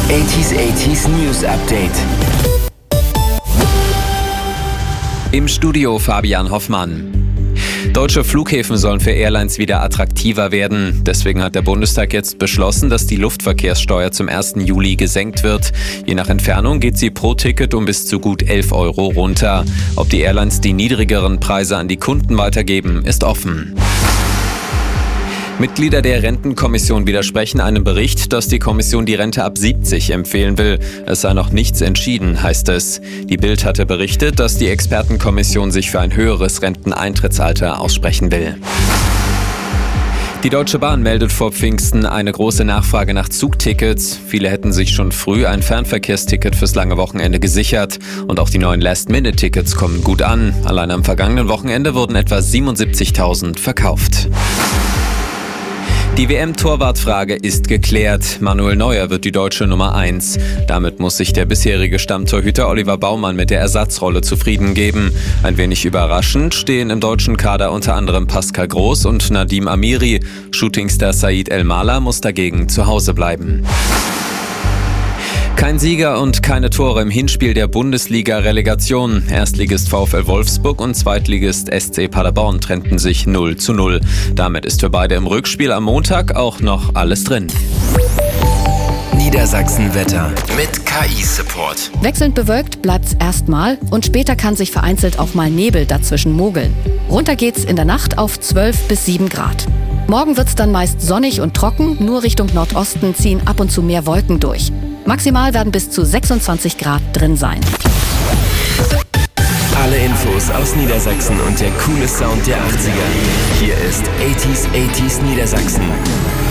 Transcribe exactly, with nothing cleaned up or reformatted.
achtziger achtziger News Update. Im Studio Fabian Hoffmann. Deutsche Flughäfen sollen für Airlines wieder attraktiver werden. Deswegen hat der Bundestag jetzt beschlossen, dass die Luftverkehrssteuer zum ersten Juli gesenkt wird. Je nach Entfernung geht sie pro Ticket um bis zu gut elf Euro runter. Ob die Airlines die niedrigeren Preise an die Kunden weitergeben, ist offen. Mitglieder der Rentenkommission widersprechen einem Bericht, dass die Kommission die Rente ab siebzig empfehlen will. Es sei noch nichts entschieden, heißt es. Die Bild hatte berichtet, dass die Expertenkommission sich für ein höheres Renteneintrittsalter aussprechen will. Die Deutsche Bahn meldet vor Pfingsten eine große Nachfrage nach Zugtickets. Viele hätten sich schon früh ein Fernverkehrsticket fürs lange Wochenende gesichert. Und auch die neuen Last-Minute-Tickets kommen gut an. Allein am vergangenen Wochenende wurden etwa siebenundsiebzigtausend verkauft. Die W M-Torwartfrage ist geklärt. Manuel Neuer wird die deutsche Nummer eins. Damit muss sich der bisherige Stammtorhüter Oliver Baumann mit der Ersatzrolle zufrieden geben. Ein wenig überraschend stehen im deutschen Kader unter anderem Pascal Groß und Nadim Amiri. Shootingstar Said El-Mala muss dagegen zu Hause bleiben. Kein Sieger und keine Tore im Hinspiel der Bundesliga-Relegation. Erstligist VfL Wolfsburg und Zweitligist S C Paderborn trennten sich null zu null. Damit ist für beide im Rückspiel am Montag auch noch alles drin. Niedersachsen-Wetter mit K I-Support. Wechselnd bewölkt bleibt's erstmal und später kann sich vereinzelt auch mal Nebel dazwischen mogeln. Runter geht's in der Nacht auf zwölf bis sieben Grad. Morgen wird's dann meist sonnig und trocken, nur Richtung Nordosten ziehen ab und zu mehr Wolken durch. Maximal werden bis zu sechsundzwanzig Grad drin sein. Alle Infos aus Niedersachsen und der coole Sound der achtziger. Hier ist achtziger achtziger Niedersachsen.